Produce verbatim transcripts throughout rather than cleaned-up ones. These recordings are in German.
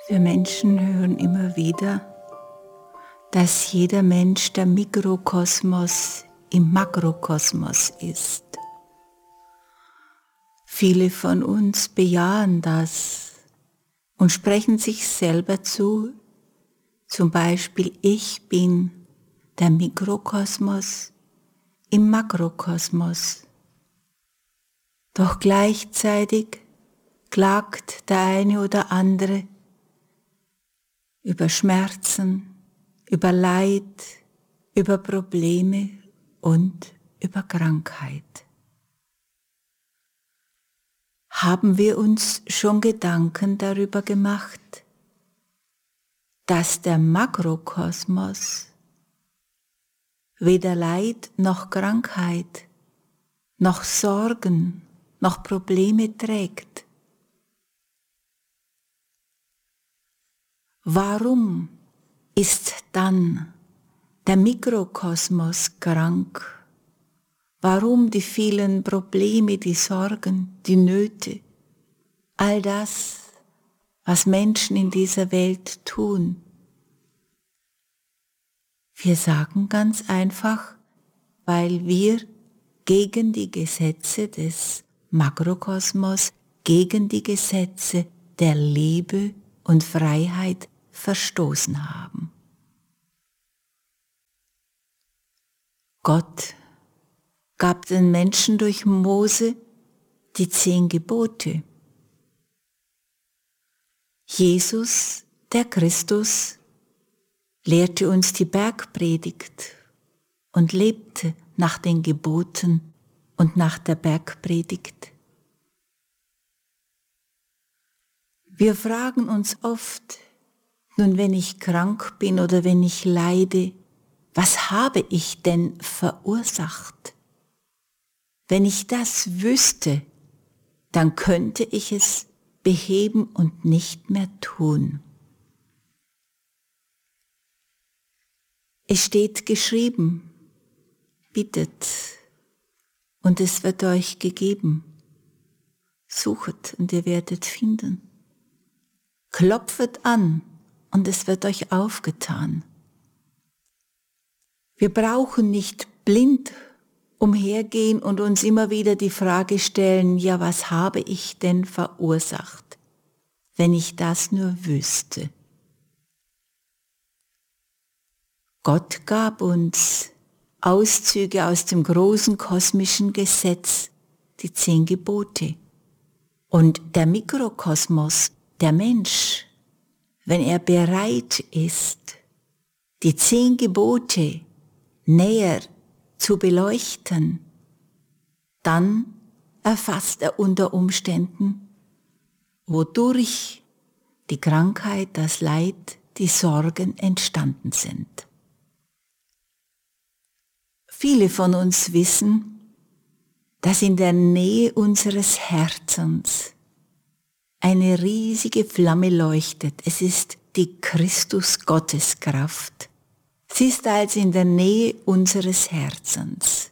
Wir Menschen hören immer wieder, dass jeder Mensch der Mikrokosmos im Makrokosmos ist. Viele von uns bejahen das und sprechen sich selber zu, zum Beispiel: Ich bin der Mikrokosmos im Makrokosmos. Doch gleichzeitig klagt der eine oder andere über Schmerzen, über Leid, über Probleme und über Krankheit. Haben wir uns schon Gedanken darüber gemacht, dass der Makrokosmos weder Leid noch Krankheit, noch Sorgen, noch Probleme trägt? Warum ist dann der Mikrokosmos krank? Warum die vielen Probleme, die Sorgen, die Nöte, all das, was Menschen in dieser Welt tun? Wir sagen ganz einfach, weil wir gegen die Gesetze des Makrokosmos, gegen die Gesetze der Liebe und Freiheit verstoßen haben. Gott gab den Menschen durch Mose die zehn Gebote. Jesus, der Christus, lehrte uns die Bergpredigt und lebte nach den Geboten und nach der Bergpredigt. Wir fragen uns oft, nun wenn ich krank bin oder wenn ich leide, was habe ich denn verursacht? Wenn ich das wüsste, dann könnte ich es beheben und nicht mehr tun. Es steht geschrieben: Bittet und es wird euch gegeben. Suchet und ihr werdet finden. Klopfet an und es wird euch aufgetan. Wir brauchen nicht blind umhergehen und uns immer wieder die Frage stellen, ja, was habe ich denn verursacht, wenn ich das nur wüsste? Gott gab uns Auszüge aus dem großen kosmischen Gesetz, die zehn Gebote. Und der Mikrokosmos, der Mensch, wenn er bereit ist, die zehn Gebote näher zu beleuchten, dann erfasst er unter Umständen, wodurch die Krankheit, das Leid, die Sorgen entstanden sind. Viele von uns wissen, dass in der Nähe unseres Herzens eine riesige Flamme leuchtet. Es ist die Christus-Gotteskraft. Sie ist also in der Nähe unseres Herzens.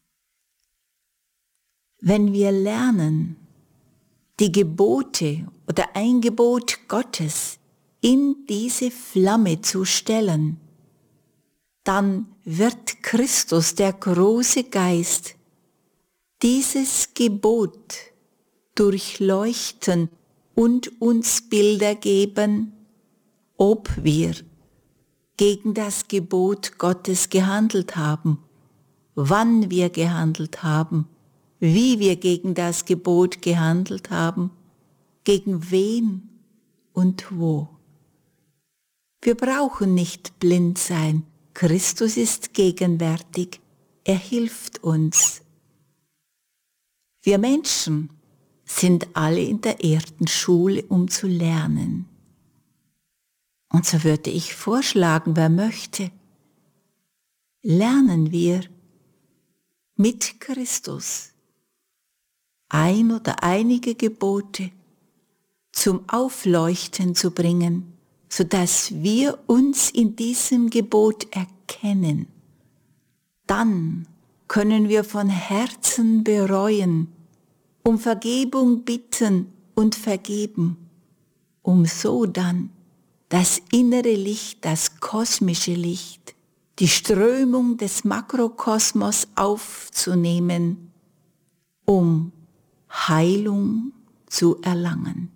Wenn wir lernen, die Gebote oder ein Gebot Gottes in diese Flamme zu stellen, dann wird Christus, der große Geist, dieses Gebot durchleuchten und uns Bilder geben, ob wir gegen das Gebot Gottes gehandelt haben, wann wir gehandelt haben, wie wir gegen das Gebot gehandelt haben, gegen wen und wo. Wir brauchen nicht blind sein. Christus ist gegenwärtig. Er hilft uns. Wir Menschen sind alle in der Erdenschule, um zu lernen. Und so würde ich vorschlagen, wer möchte, lernen wir mit Christus ein oder einige Gebote zum Aufleuchten zu bringen, sodass wir uns in diesem Gebot erkennen. Dann können wir von Herzen bereuen, um Vergebung bitten und vergeben, um so dann das innere Licht, das kosmische Licht, die Strömung des Makrokosmos aufzunehmen, um Heilung zu erlangen.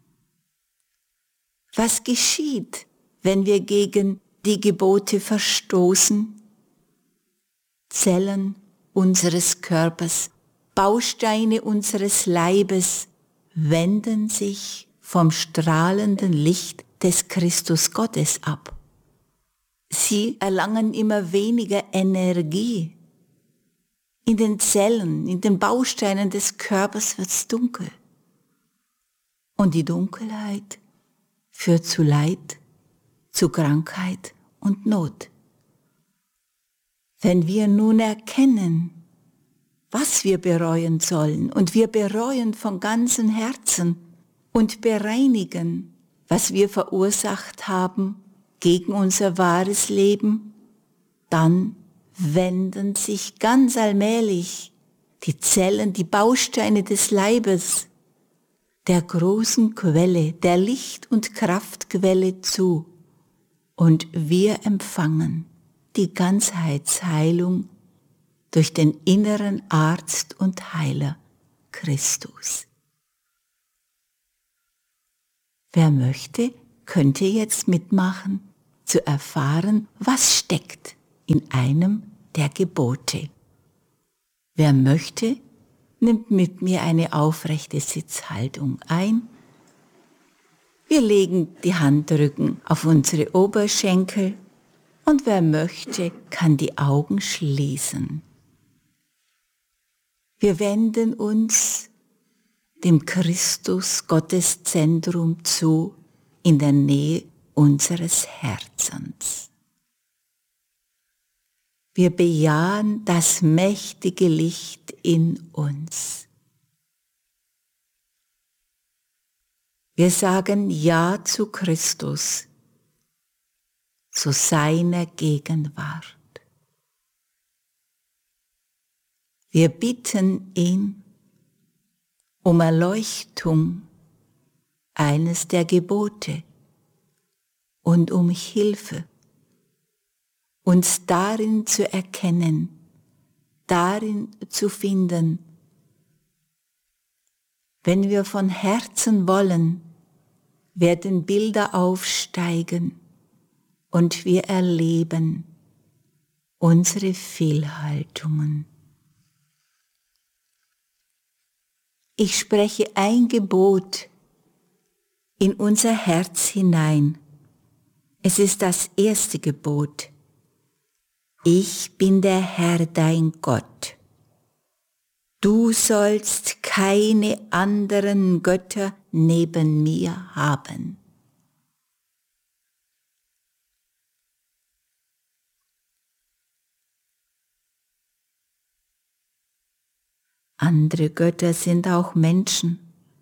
Was geschieht, wenn wir gegen die Gebote verstoßen? Zellen unseres Körpers, Bausteine unseres Leibes wenden sich vom strahlenden Licht des Christus Gottes ab. Sie erlangen immer weniger Energie. In den Zellen, in den Bausteinen des Körpers wird es dunkel. Und die Dunkelheit führt zu Leid, zu Krankheit und Not. Wenn wir nun erkennen, was wir bereuen sollen, und wir bereuen von ganzem Herzen und bereinigen, was wir verursacht haben gegen unser wahres Leben, dann wenden sich ganz allmählich die Zellen, die Bausteine des Leibes der großen Quelle, der Licht- und Kraftquelle zu, und wir empfangen die Ganzheitsheilung durch den inneren Arzt und Heiler Christus. Wer möchte, könnte jetzt mitmachen, zu erfahren, was steckt in einem der Gebote. Wer möchte, nimmt mit mir eine aufrechte Sitzhaltung ein. Wir legen die Handrücken auf unsere Oberschenkel und wer möchte, kann die Augen schließen. Wir wenden uns dem Christus Gotteszentrum zu in der Nähe unseres Herzens. Wir bejahen das mächtige Licht in uns. Wir sagen Ja zu Christus, zu seiner Gegenwart. Wir bitten ihn um Erleuchtung eines der Gebote und um Hilfe, uns darin zu erkennen, darin zu finden. Wenn wir von Herzen wollen, werden Bilder aufsteigen und wir erleben unsere Fehlhaltungen. Ich spreche ein Gebot in unser Herz hinein. Es ist das erste Gebot. Ich bin der Herr dein Gott. Du sollst keine anderen Götter neben mir haben. Andere Götter sind auch Menschen,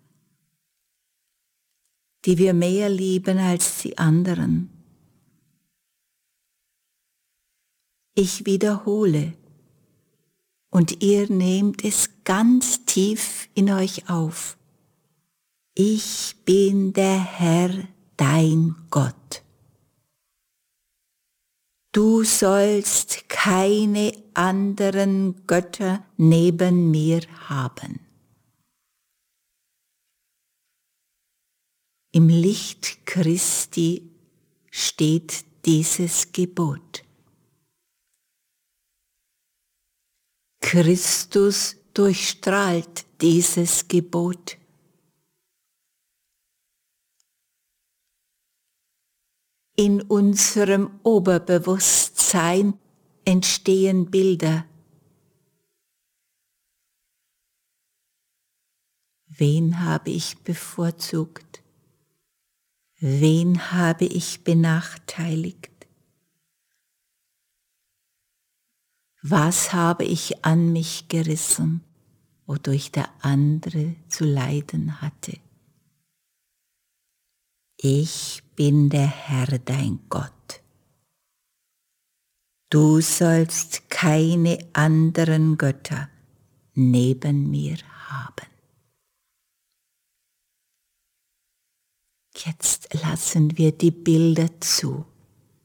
die wir mehr lieben als die anderen. Ich wiederhole, und ihr nehmt es ganz tief in euch auf. Ich bin der Herr, dein Gott. Du sollst keine anderen Götter neben mir haben. Im Licht Christi steht dieses Gebot. Christus durchstrahlt dieses Gebot. In unserem Oberbewusstsein entstehen Bilder. Wen habe ich bevorzugt? Wen habe ich benachteiligt? Was habe ich an mich gerissen, wodurch der andere zu leiden hatte? Ich bin der Herr dein Gott. Du sollst keine anderen Götter neben mir haben. Jetzt lassen wir die Bilder zu.